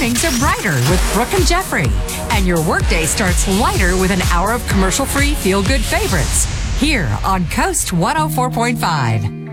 mornings are brighter with Brooke and Jeffrey. And your workday starts lighter with an hour of commercial-free feel-good favorites. Here on Coast 104.5.